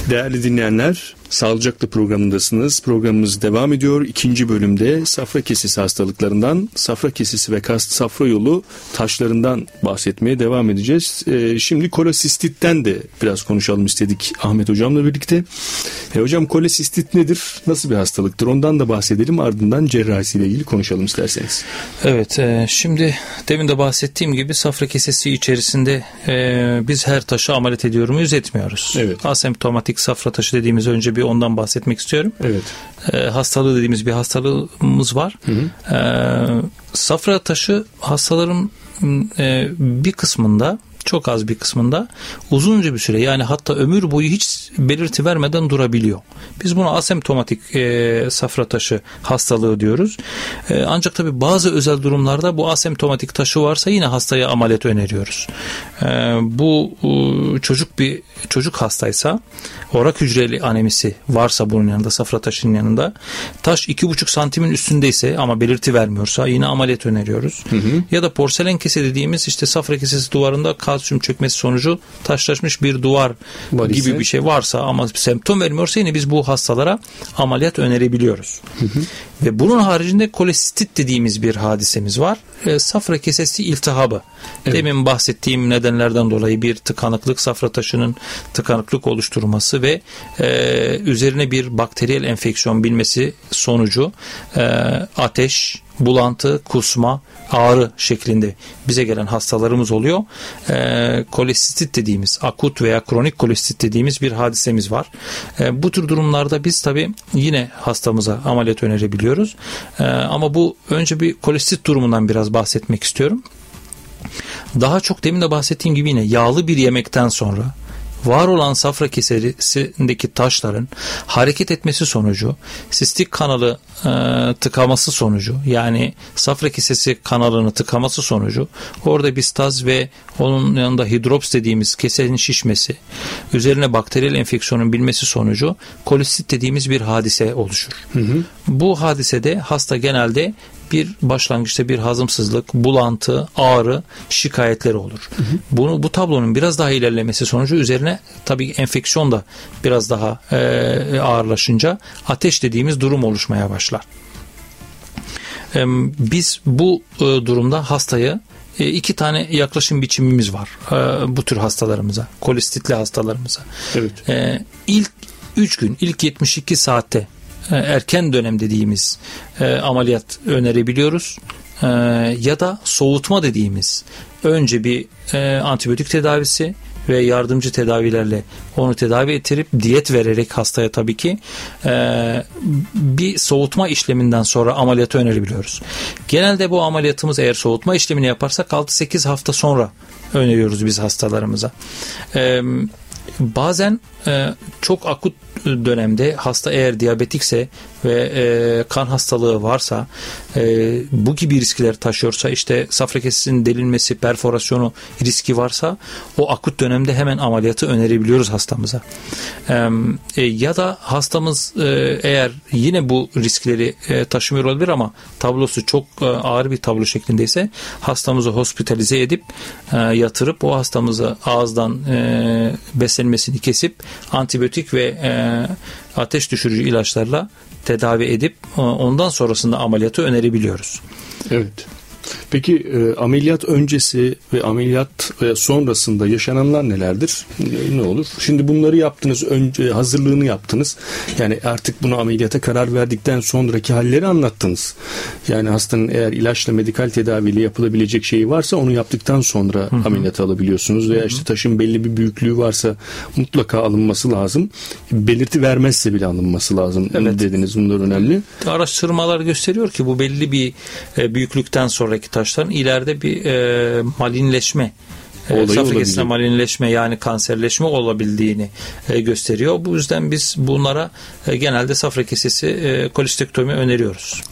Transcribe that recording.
Değerli dinleyenler, Sağlıcakla programındasınız. Programımız devam ediyor. İkinci bölümde safra kesesi hastalıklarından, safra kesesi ve safra yolu taşlarından bahsetmeye devam edeceğiz. Şimdi kolesistitten de biraz konuşalım istedik Ahmet Hocam'la birlikte. Hocam, kolesistit nedir? Nasıl bir hastalıktır? Ondan da bahsedelim. Ardından cerrahisiyle ilgili konuşalım isterseniz. Evet, şimdi demin de bahsettiğim gibi safra kesesi içerisinde biz her taşı ameliyat ediyor muyuz? Etmiyoruz. Evet. Asemptomatik safra taşı dediğimiz, önce bir ondan bahsetmek istiyorum. Evet. Hastalığı dediğimiz bir hastalığımız var. Safra taşı hastaların bir kısmında, çok az bir kısmında uzunca bir süre, yani hatta ömür boyu hiç belirti vermeden durabiliyor. Biz buna asemptomatik safra taşı hastalığı diyoruz. Ancak tabii bazı özel durumlarda bu asemptomatik taşı varsa yine hastaya ameliyat öneriyoruz. Bu çocuk hastaysa, orak hücreli anemisi varsa bunun yanında, safra taşının yanında, taş 2,5 santimin üstündeyse ama belirti vermiyorsa yine ameliyat öneriyoruz. Ya da porselen kese dediğimiz, işte safra kesesi duvarında kalsiyum çökmesi sonucu taşlaşmış bir duvar gibi bir şey varsa ama semptom vermiyorsa yine biz bu hastalara ameliyat önerebiliyoruz. Ve bunun haricinde kolesistit dediğimiz bir hadisemiz var. Safra kesesi iltihabı. Evet. Demin bahsettiğim nedenlerden dolayı bir tıkanıklık, safra taşının tıkanıklık oluşturması ve üzerine bir bakteriyel enfeksiyon binmesi sonucu ateş, bulantı, kusma, ağrı şeklinde bize gelen hastalarımız oluyor. Kolesistit dediğimiz, akut veya kronik kolesistit dediğimiz bir hadisemiz var. Bu tür durumlarda biz tabii yine hastamıza ameliyat önerebiliyoruz. Ama bu, önce bir kolesistit durumundan biraz bahsetmek istiyorum. Daha çok demin de bahsettiğim gibi yine yağlı bir yemekten sonra var olan safra kesesindeki taşların hareket etmesi sonucu, sistik kanalı tıkaması sonucu, yani safra kesesi kanalını tıkaması sonucu orada bir staz ve onun yanında hidrops dediğimiz kesenin şişmesi, üzerine bakteriyel enfeksiyonun binmesi sonucu kolesistit dediğimiz bir hadise oluşur. Bu hadisede hasta genelde bir başlangıçta bir hazımsızlık, bulantı, ağrı şikayetleri olur. Bu tablonun biraz daha ilerlemesi sonucu üzerine tabii enfeksiyon da biraz daha ağırlaşınca ateş dediğimiz durum oluşmaya başlar. Biz bu durumda hastayı iki tane yaklaşım biçimimiz var bu tür hastalarımıza, kolesistitli hastalarımıza. Evet. İlk 3 gün, ilk 72 saatte erken dönem dediğimiz ameliyat önerebiliyoruz. Ya da soğutma dediğimiz, önce bir antibiyotik tedavisi ve yardımcı tedavilerle onu tedavi ettirip diyet vererek hastaya tabii ki bir soğutma işleminden sonra ameliyatı önerebiliyoruz. Genelde bu ameliyatımız, eğer soğutma işlemini yaparsak 6-8 hafta sonra öneriyoruz biz hastalarımıza. Bazen çok akut dönemde hasta eğer diyabetikse ve kan hastalığı varsa, bu gibi riskler taşıyorsa, işte safra kesesinin delinmesi, perforasyonu riski varsa, o akut dönemde hemen ameliyatı önerebiliyoruz hastamıza. Ya da hastamız eğer yine bu riskleri taşımıyor olabilir ama tablosu çok ağır bir tablo şeklindeyse, hastamızı hospitalize edip yatırıp o hastamızı ağızdan beslenmesini kesip antibiyotik ve ateş düşürücü ilaçlarla tedavi edip ondan sonrasında ameliyatı önerebiliyoruz. Evet. Peki ameliyat öncesi ve ameliyat sonrasında yaşananlar nelerdir? Ne olur? Şimdi bunları yaptınız, önce hazırlığını yaptınız. Yani artık bunu ameliyata karar verdikten sonraki halleri anlattınız. Yani hastanın eğer ilaçla, medikal tedaviyle yapılabilecek şeyi varsa onu yaptıktan sonra ameliyata alabiliyorsunuz. Veya işte taşın belli bir büyüklüğü varsa mutlaka alınması lazım. Belirti vermezse bile alınması lazım. Evet. Dediniz, bunlar önemli. Araştırmalar gösteriyor ki bu belli bir büyüklükten sonraki taşların ileride bir malinleşme, safra kesesinde malinleşme, yani kanserleşme olabildiğini gösteriyor. Bu yüzden biz bunlara genelde safra kesesi kolestektomi öneriyoruz.